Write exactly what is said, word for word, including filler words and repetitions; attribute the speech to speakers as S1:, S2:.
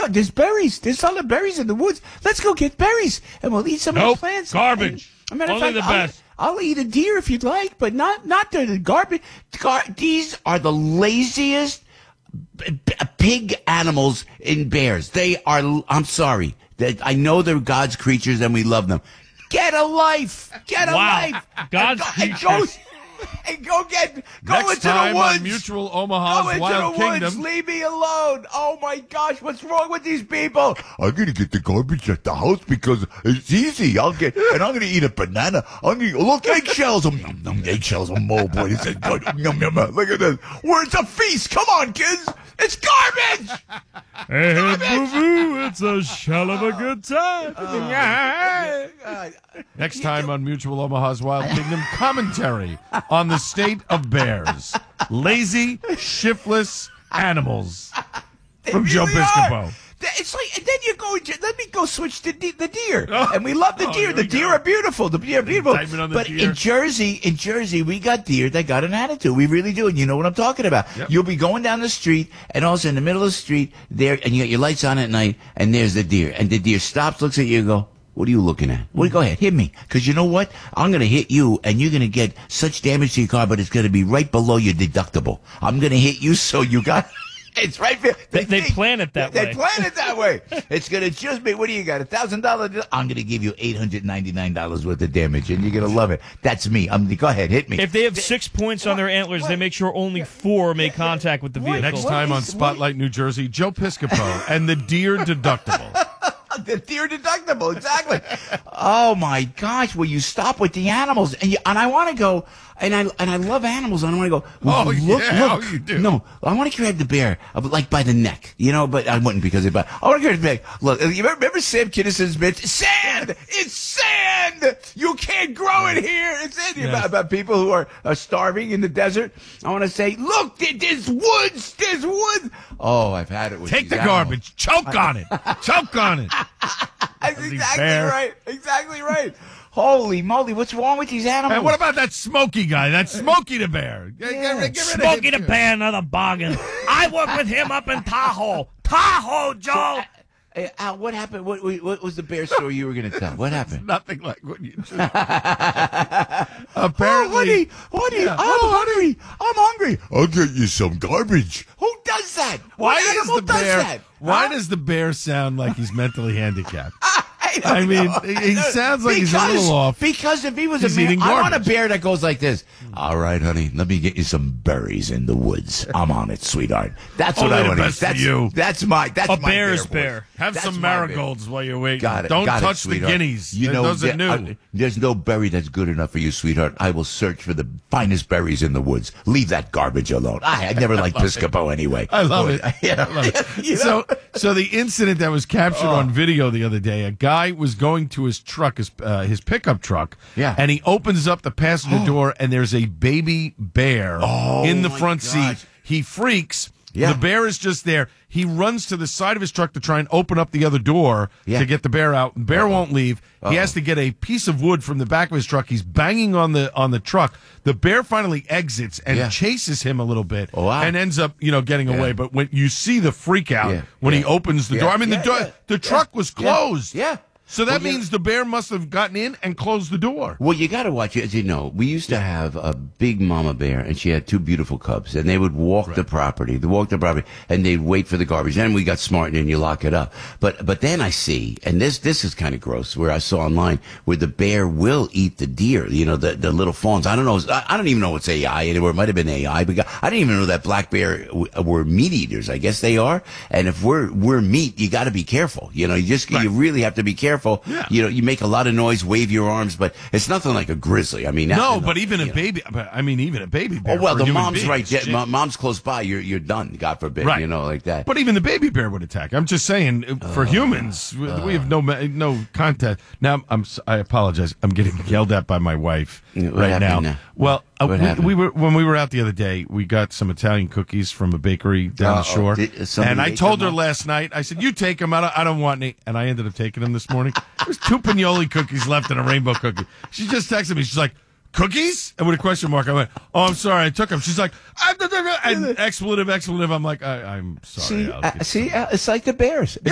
S1: go. There's berries. There's a lot of berries in the woods. Let's go get berries, and we'll eat some
S2: nope,
S1: of the plants.
S2: Garbage.
S1: And, I mean,
S2: Only
S1: fact,
S2: the best.
S1: I'll, I'll eat a deer if you'd like, but not not the, the garbage. Gar- these are the laziest b- b- pig animals in bears. They are. I'm sorry. That I know they're God's creatures and we love them. Get a life. Get a
S2: wow.
S1: life.
S2: God's
S1: and go,
S2: creatures.
S1: And go, and go get go
S3: Next
S1: into
S3: time
S1: the woods.
S3: on Mutual
S1: Go
S3: Omaha's
S1: into
S3: Wild
S1: the
S3: Kingdom.
S1: woods. Leave me alone. Oh my gosh, what's wrong with these people?
S4: I'm gonna get the garbage at the house because it's easy. I'll get, and I'm gonna eat a banana. I'm gonna look eggshells. Um, num, num, eggshells. Um, oh boy, this is good. Num, num, num. Look at this. Where it's a feast. Come on, kids. It's garbage.
S2: Hey, boo-boo, it's a shell of a good time.
S3: Next time on Mutual Omaha's Wild Kingdom, commentary on the state of bears. Lazy, shiftless animals. From Joe
S1: really
S3: Piscopo.
S1: are. It's like, and then you go, let me go switch to de- the deer. And we love the
S3: Oh,
S1: deer.
S3: here
S1: The
S3: we
S1: deer
S3: go.
S1: are beautiful. The deer are beautiful.
S3: Indictment on the
S1: But
S3: deer.
S1: in Jersey, in Jersey, we got deer that got an attitude. We really do. And you know what I'm talking about.
S3: Yep.
S1: You'll be going down the street, and all of a sudden, in the middle of the street, there, and you got your lights on at night, and there's the deer. And the deer stops, looks at you, and go, what are you looking at? Well, go ahead, hit me. Because you know what? I'm going to hit you, and you're going to get such damage to your car, but it's going to be right below your deductible. I'm going to hit you, so you got... It's right there.
S2: They, they
S1: think-
S2: plan it that
S1: they
S2: way.
S1: plan it that way. It's going to just be, what do you got, a thousand dollars? I'm going to give you eight hundred ninety-nine dollars worth of damage, and you're going to love it. That's me. I'm, go ahead, hit me.
S2: If they have six points on their antlers,
S1: what?
S2: they make sure only four make contact with the
S1: What?
S2: vehicle.
S3: Next
S1: What
S3: time on
S1: is-
S3: Spotlight New Jersey, Joe Piscopo and the deer deductible.
S1: The deer deductible, exactly. Oh my gosh! Will you stop with the animals? And you, and I want to go, and I and I love animals. And I want to go.
S3: Oh,
S1: look,
S3: yeah,
S1: look.
S3: oh, you do.
S1: No, I want to grab the bear, uh, like by the neck, you know. But I wouldn't because it. But I want to grab the neck. Look, you remember, remember Sam Kinnison's bit? Sand. It's sand. You can't grow it here. It's in
S3: Yes.
S1: about, about people who are, are starving in the desert. I want to say, look, there- there's woods. There's woods. Oh, I've had it with
S3: Take
S1: these
S3: the
S1: animals.
S3: garbage. Choke on it. Choke on it.
S1: That's
S3: Bloody
S1: exactly
S3: bear.
S1: right. Exactly right. Holy moly, what's wrong with these animals?
S3: And what about that Smokey guy? That Smokey the Bear. Get, get,
S1: Yeah.
S3: rid- get rid of
S2: Smokey
S3: him,
S2: the
S3: too.
S2: Bear, another bargain. I work with him up in Tahoe. Tahoe, Joe.
S1: Hey, Al, what happened? What, what, what was the bear story you were going to tell? What happened?
S3: Nothing like what you just.
S1: Oh,
S3: Apparently.
S1: honey, honey,
S3: Yeah.
S1: I'm
S3: Oh,
S1: hungry. I'm hungry.
S4: I'll get you some garbage.
S1: Who does that?
S3: Why
S1: what
S3: does
S1: animal
S3: the
S1: does
S3: bear?
S1: that?
S3: Why
S1: Huh?
S3: does the bear sound like he's mentally handicapped?
S1: I, don't
S3: I mean,
S1: know.
S3: he sounds like he's a little off.
S1: Because if he was
S3: He's
S1: a man,
S3: eating
S1: I want a
S3: garbage.
S1: bear that goes like this. All right, honey, let me get you some berries in the woods. I'm on it, sweetheart. That's what
S3: Only
S1: I
S3: the
S1: want.
S3: best for
S1: That's
S3: you.
S1: That's my. That's
S2: A
S1: my
S2: bear's
S1: bear.
S2: bear.
S1: voice.
S3: Have
S1: That's
S3: some
S1: my bear.
S3: marigolds while you're waiting.
S1: Got it.
S3: Don't
S1: got it,
S3: touch the
S1: sweetheart.
S3: guineas.
S1: You know,
S3: Those are
S1: there-
S3: new.
S1: I- there's no berry that's good enough for you, sweetheart. I will search for the finest berries in the woods. Leave that garbage alone. I, I never liked Piscopo anyway.
S3: I love it.
S1: But, you know,
S3: I love it.
S1: you know?
S3: So, so the incident that was captured
S1: Oh.
S3: on video the other day, a guy was going to his truck, his uh, his pickup truck,
S1: Yeah.
S3: and he opens up the passenger door, and there's a baby bear
S1: Oh,
S3: in the
S1: my
S3: front
S1: gosh.
S3: seat. He freaks.
S1: Yeah.
S3: The bear is just there. He runs to the side of his truck to try and open up the other door
S1: Yeah.
S3: to get the bear out. The bear
S1: Uh-oh.
S3: won't leave.
S1: Uh-oh.
S3: He has to get a piece of wood from the back of his truck. He's banging on the on the truck. The bear finally exits and
S1: Yeah.
S3: chases him a little bit
S1: Oh, wow.
S3: and ends up, you know, getting
S1: Yeah.
S3: away. But when you see the freak out
S1: Yeah.
S3: when he
S1: Yeah.
S3: opens the
S1: Yeah.
S3: door, I mean,
S1: Yeah,
S3: the door,
S1: yeah.
S3: the truck
S1: Yeah.
S3: was
S1: Yeah.
S3: closed.
S1: Yeah.
S3: So that
S1: Well, you-
S3: means the bear must have gotten in and closed the door.
S1: Well, you got to watch it. As you know, we used to have a big mama bear, and she had two beautiful cubs, and they would walk the property. They walk the property, and they'd wait for the garbage. Then we got smart, and then you lock it up. But but then I see, and this this is kind of gross, where I saw online where the bear will eat the deer. You know, the the little fawns. I don't know. I, I don't even know what's A I anymore. It might have been A I, but I didn't even know that black bear w- were meat eaters. I guess they are. And if we're we're meat, you got to be careful. You know, you just you really have to be careful.
S3: Yeah.
S1: You know, you make a lot of noise, wave your arms, but it's nothing like a grizzly. I mean,
S3: No,
S1: that-
S3: but even a
S1: you know.
S3: baby, but I mean, even a baby bear.
S1: Oh well,
S3: for
S1: the
S3: human
S1: mom's
S3: beings,
S1: right. Yeah,
S3: gee.
S1: mo- mom's close by. You're you're done. God forbid.
S3: Right.
S1: You know, like that.
S3: But even the baby bear would attack. I'm just saying, uh, for humans, we we have no ma- no contact. Now, I'm s- I apologize. I'm getting yelled at by my wife
S1: Yeah, what
S3: right now.
S1: happened now?
S3: Well, uh,
S1: What
S3: we,
S1: happened?
S3: we were when we were out the other day. We got some Italian cookies from a bakery down the
S1: Uh-oh.
S3: shore,
S1: Did somebody
S3: and I
S1: ate
S3: told
S1: them
S3: her
S1: up?
S3: last night. I said, "You take them. I don't, I don't want any." And I ended up taking them this morning. There's two Pignoli cookies left and a rainbow cookie. She just texted me. She's like, "Cookies?" And with a question mark, I went, "Oh, I'm sorry, I took them." She's like, "Ah, da, da, da," and expletive, expletive. I'm like, I, "I'm sorry."
S1: see,
S3: I'll
S1: uh,
S3: get
S1: see,
S3: some."
S1: uh, it's like the bears.